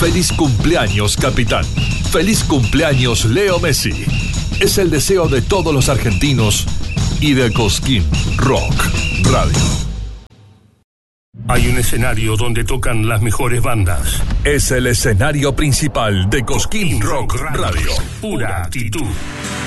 Feliz cumpleaños, capitán. Feliz cumpleaños, Leo Messi. Es el deseo de todos los argentinos y de Cosquín Rock Radio. Hay un escenario donde tocan las mejores bandas. Es el escenario principal de Cosquín Rock Radio. Pura actitud.